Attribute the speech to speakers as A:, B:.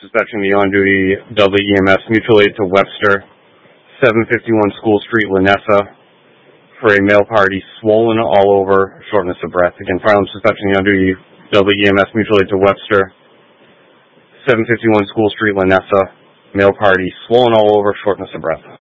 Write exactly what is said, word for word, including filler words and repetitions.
A: dispatching the on-duty Dudley E M S mutual aid to Webster, seven fifty-one School Street, Lanessa, for a male party swollen all over, shortness of breath. Again, firearms dispatching the on-duty Dudley E M S mutual aid to Webster, seven fifty-one School Street, Lanessa, male party swollen all over, shortness of breath.